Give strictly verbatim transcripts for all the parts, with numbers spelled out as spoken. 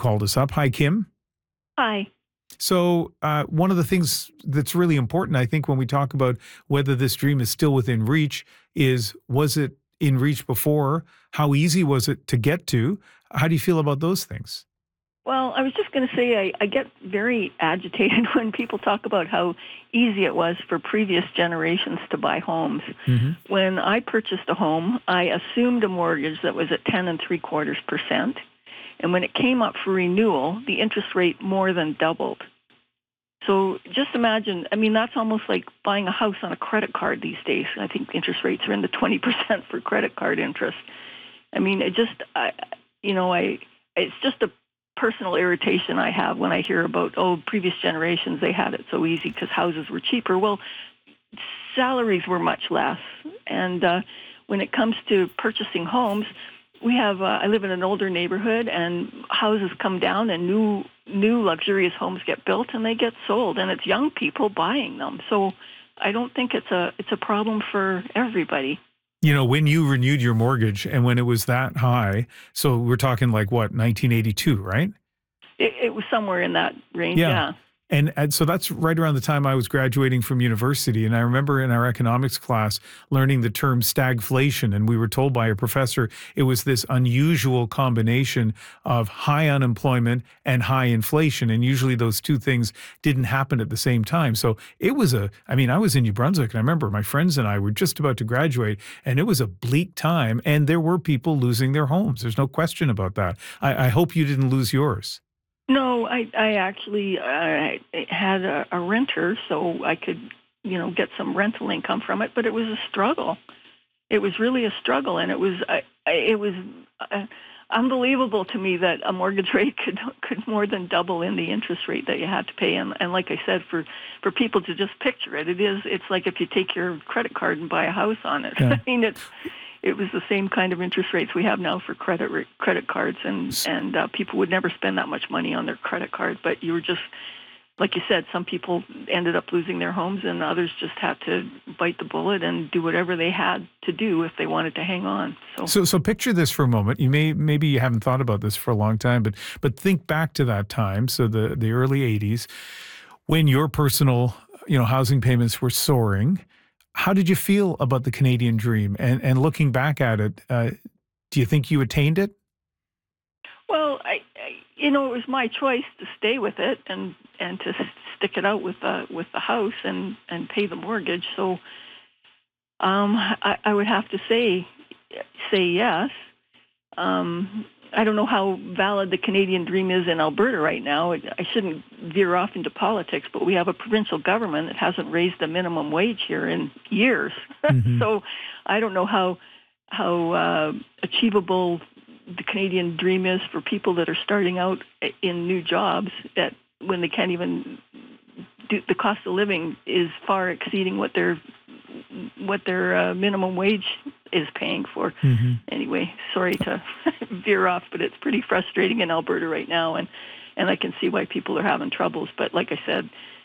called us up. Hi, Kim. Hi. So uh, one of the things that's really important, I think, when we talk about whether this dream is still within reach is, was it in reach before? How easy was it to get to? How do you feel about those things? Well, I was just going to say I, I get very agitated when people talk about how easy it was for previous generations to buy homes. Mm-hmm. When I purchased a home, I assumed a mortgage that was at ten and three quarters percent. And when it came up for renewal, the interest rate more than doubled. So just imagine, I mean, that's almost like buying a house on a credit card these days. I think interest rates are in the twenty percent for credit card interest. I mean, it just, I, you know, I, it's just a personal irritation I have when I hear about, oh, previous generations, they had it so easy because houses were cheaper. Well, salaries were much less. And uh, when it comes to purchasing homes, we have, uh, I live in an older neighborhood, and houses come down and new new luxurious homes get built and they get sold, and it's young people buying them. So I don't think it's a it's a problem for everybody. You know, when you renewed your mortgage and when it was that high, so we're talking like what, nineteen eighty-two, right? It, it was somewhere in that range, Yeah. yeah. And, and so that's right around the time I was graduating from university. And I remember in our economics class learning the term stagflation. And we were told by a professor it was this unusual combination of high unemployment and high inflation. And usually those two things didn't happen at the same time. So it was a, I mean, I was in New Brunswick, and I remember my friends and I were just about to graduate, and it was a bleak time. And there were people losing their homes. There's no question about that. I, I hope you didn't lose yours. No, I, I actually uh, had a, a renter, so I could, you know, get some rental income from it. But it was a struggle. It was really a struggle, and it was uh, it was uh, unbelievable to me that a mortgage rate could could more than double in the interest rate that you had to pay. And, and like I said, for, for people to just picture it, it is it's like if you take your credit card and buy a house on it. Yeah. I mean, it's. It was the same kind of interest rates we have now for credit credit cards, and and uh, people would never spend that much money on their credit card. But you were just, like you said, some people ended up losing their homes, and others just had to bite the bullet and do whatever they had to do if they wanted to hang on. So, so, so picture this for a moment. You may maybe you haven't thought about this for a long time, but but think back to that time. So the the early eighties, when your personal you know housing payments were soaring. How did you feel about the Canadian dream? And and looking back at it, uh, do you think you attained it? Well, I, I, you know, it was my choice to stay with it and, and to stick it out with the with the house and, and pay the mortgage. So, um, I, I would have to say say yes. Um, I don't know how valid the Canadian dream is in Alberta right now. I shouldn't veer off into politics, but we have a provincial government that hasn't raised the minimum wage here in years. Mm-hmm. So I don't know how how uh, achievable the Canadian dream is for people that are starting out in new jobs at when they can't even do, the cost of living is far exceeding what their what their uh, minimum wage is paying for. Mm-hmm. Anyway, sorry to veer off, but it's pretty frustrating in Alberta right now, and, and I can see why people are having troubles. But like I said,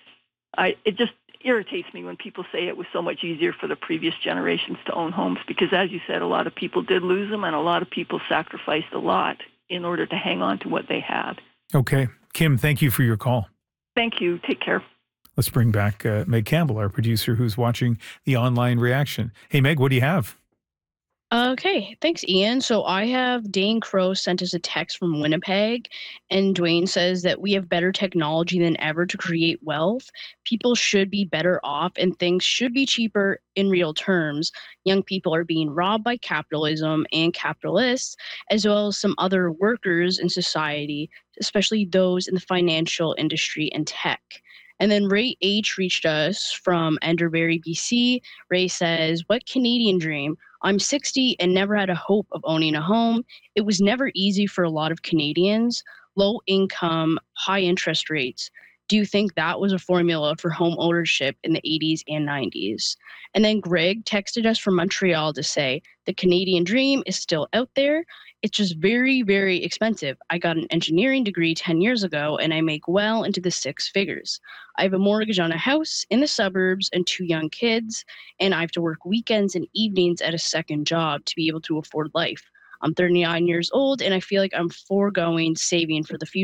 I it just irritates me when people say it was so much easier for the previous generations to own homes, because as you said, a lot of people did lose them, and a lot of people sacrificed a lot in order to hang on to what they had. Okay. Kim, thank you for your call. Thank you. Take care. Let's bring back uh, Meg Campbell, our producer, who's watching the online reaction. Hey, Meg, what do you have? Okay, thanks, Ian. So I have Dane Crow sent us a text from Winnipeg, and Dwayne says that we have better technology than ever to create wealth. People should be better off, and things should be cheaper in real terms. Young people are being robbed by capitalism and capitalists, as well as some other workers in society, especially those in the financial industry and tech. And then Ray H reached us from Enderbury, B C. Ray says, "What Canadian dream? I'm sixty and never had a hope of owning a home. It was never easy for a lot of Canadians. Low income, high interest rates. Do you think that was a formula for home ownership in the eighties and nineties?" And then Greg texted us from Montreal to say, "The Canadian dream is still out there. It's just very, very expensive. I got an engineering degree ten years ago, and I make well into the six figures. I have a mortgage on a house in the suburbs and two young kids, and I have to work weekends and evenings at a second job to be able to afford life. I'm thirty-nine years old, and I feel like I'm foregoing saving for the future."